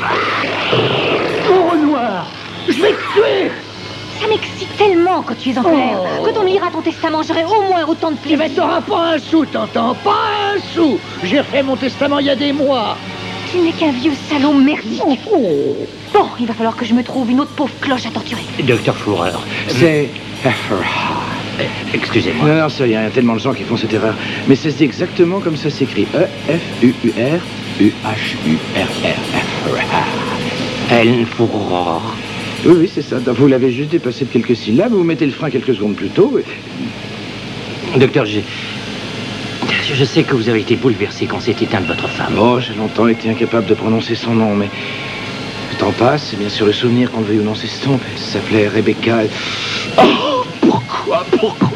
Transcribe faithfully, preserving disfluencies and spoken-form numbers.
Mon Renoir, je vais te tuer. Ça m'excite tellement quand tu es en colère. Oh. Quand on lira ton testament, j'aurai au moins autant de Eh plaisir. ben, t'auras pas un sou, t'entends? Pas un sou. J'ai fait mon testament il y a des mois. Tu n'es qu'un vieux salaud merdique. Oh, oh. Bon, il va falloir que je me trouve une autre pauvre cloche à torturer. Docteur Fourreur, C'est... excusez-moi. Non, non, ça, il y a tellement de gens qui font cette erreur. Mais ça se dit exactement comme ça s'écrit. E F U U R U H U R R F. Hélène Fourreur. Oui, oui, c'est ça. Vous l'avez juste dépassé de quelques syllabes, vous mettez le frein quelques secondes plus tôt. Et... Docteur, j'ai... Je sais que vous avez été bouleversé quand s'est éteinte votre femme. Oh, j'ai longtemps été incapable de prononcer son nom, mais... Le temps passe, et bien sûr le souvenir qu'on le veuille ou non s'estompe. Elle s'appelait Rebecca. Et... Oh, pourquoi, pourquoi